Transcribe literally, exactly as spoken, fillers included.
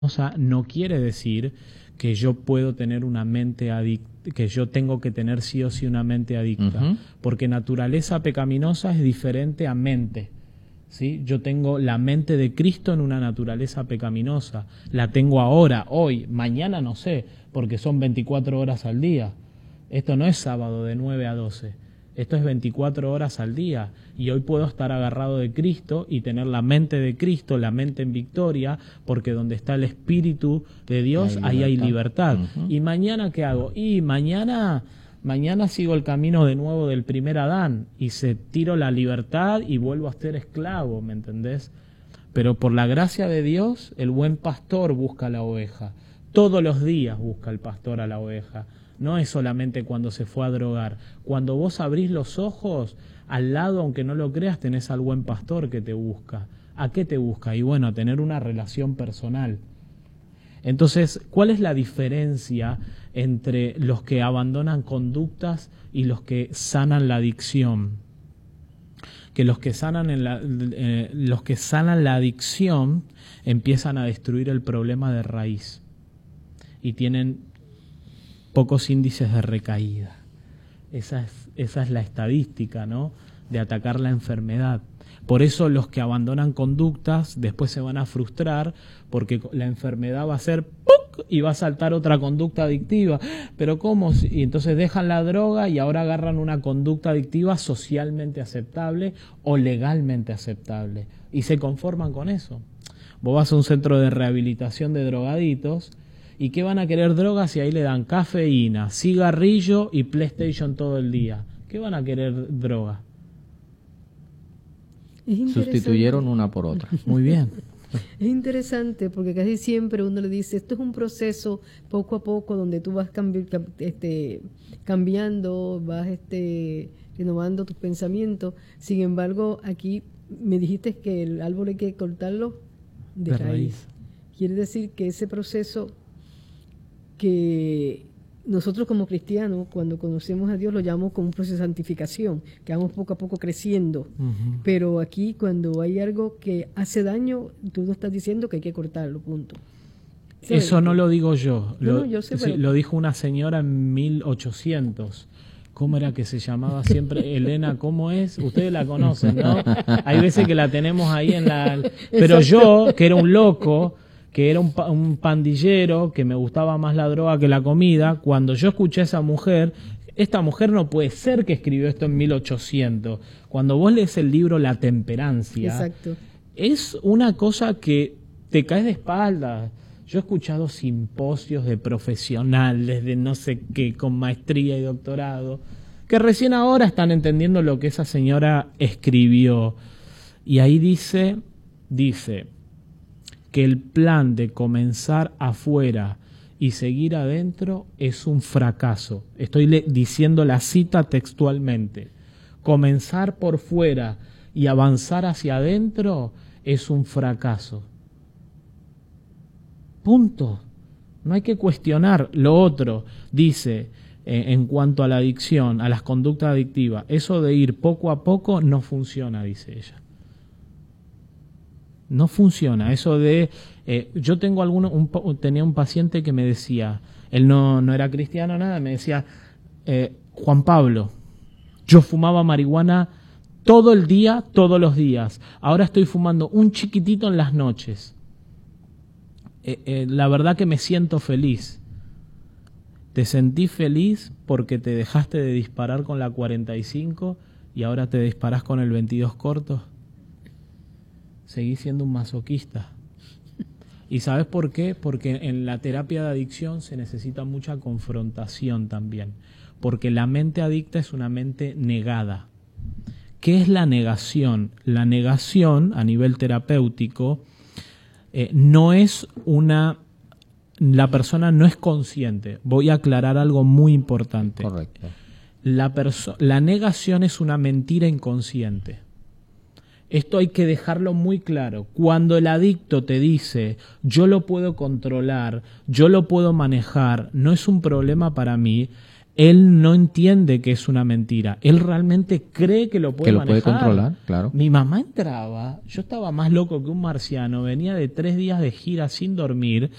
no quiere decir que yo puedo tener una mente adicta, que yo tengo que tener sí o sí una mente adicta, uh-huh. porque naturaleza pecaminosa es diferente a mente, ¿sí? Yo tengo la mente de Cristo en una naturaleza pecaminosa, la tengo ahora, hoy, mañana no sé, porque son veinticuatro horas al día. Esto no es sábado de nueve a doce, esto es veinticuatro horas al día, y hoy puedo estar agarrado de Cristo y tener la mente de Cristo, la mente en victoria, porque donde está el Espíritu de Dios, hay ahí hay libertad. Uh-huh. ¿Y mañana qué hago? Y mañana, mañana sigo el camino de nuevo del primer Adán, y se tiro la libertad y vuelvo a ser esclavo, ¿me entendés? Pero por la gracia de Dios, el buen pastor busca a la oveja. Todos los días busca el pastor a la oveja. No es solamente cuando se fue a drogar. Cuando vos abrís los ojos, al lado, aunque no lo creas, tenés al buen pastor que te busca. ¿A qué te busca? Y bueno, a tener una relación personal. Entonces, ¿cuál es la diferencia entre los que abandonan conductas y los que sanan la adicción? Que los que sanan, en la, eh, los que sanan la adicción empiezan a destruir el problema de raíz y tienen pocos índices de recaída. Esa es, esa es la estadística, ¿no?, de atacar la enfermedad. Por eso los que abandonan conductas después se van a frustrar, porque la enfermedad va a ser ¡puc! Y va a saltar otra conducta adictiva. ¿Pero cómo? Y entonces dejan la droga y ahora agarran una conducta adictiva socialmente aceptable o legalmente aceptable. Y se conforman con eso. Vos vas a un centro de rehabilitación de drogaditos, ¿y qué van a querer drogas si ahí le dan cafeína, cigarrillo y PlayStation todo el día? ¿Qué van a querer droga? Sustituyeron una por otra. Muy bien. Es interesante porque casi siempre uno le dice, esto es un proceso poco a poco donde tú vas cambi- este, cambiando, vas este, renovando tus pensamientos. Sin embargo, aquí me dijiste que el árbol hay que cortarlo de, de raíz. raíz. Quiere decir que ese proceso que nosotros como cristianos, cuando conocemos a Dios, lo llamamos como un proceso de santificación, que vamos poco a poco creciendo. Uh-huh. Pero aquí, cuando hay algo que hace daño, tú no estás diciendo que hay que cortarlo, punto. ¿Sabes? Eso no lo digo yo. No, lo, no, yo sé, sí, pero... lo dijo una señora en mil ochocientos. ¿Cómo era que se llamaba siempre? Elena, ¿cómo es? Ustedes la conocen, ¿no? Hay veces que la tenemos ahí en la... Pero exacto. Yo, que era un loco... que era un, un pandillero, que me gustaba más la droga que la comida, cuando yo escuché a esa mujer, esta mujer no puede ser que escribió esto en mil ochocientos. Cuando vos lees el libro La Temperancia, exacto, es una cosa que te caes de espaldas. Yo he escuchado simposios de profesionales, de no sé qué, con maestría y doctorado, que recién ahora están entendiendo lo que esa señora escribió. Y ahí dice, dice... que el plan de comenzar afuera y seguir adentro es un fracaso. Estoy le- diciendo la cita textualmente. Comenzar por fuera y avanzar hacia adentro es un fracaso. Punto. No hay que cuestionar. Lo otro, dice, eh, en cuanto a la adicción, a las conductas adictivas, eso de ir poco a poco no funciona, dice ella. No funciona, eso de... Eh, yo tengo alguno, un, tenía un paciente que me decía, él no, no era cristiano, nada, me decía, eh, Juan Pablo, yo fumaba marihuana todo el día, todos los días. Ahora estoy fumando un chiquitito en las noches. Eh, eh, la verdad que me siento feliz. Te sentí feliz porque te dejaste de disparar con la cuarenta y cinco y ahora te disparás con el veintidós corto. Seguís siendo un masoquista. ¿Y sabes por qué? Porque en la terapia de adicción se necesita mucha confrontación también. Porque la mente adicta es una mente negada. ¿Qué es la negación? La negación, a nivel terapéutico, eh, no es una... La persona no es consciente. Voy a aclarar algo muy importante. Correcto. La, perso- la negación es una mentira inconsciente. Esto hay que dejarlo muy claro. Cuando el adicto te dice, yo lo puedo controlar, yo lo puedo manejar, no es un problema para mí, él no entiende que es una mentira. Él realmente cree que lo puede que lo manejar. puede controlar, claro. Mi mamá entraba, yo estaba más loco que un marciano, venía de tres días de gira sin dormir,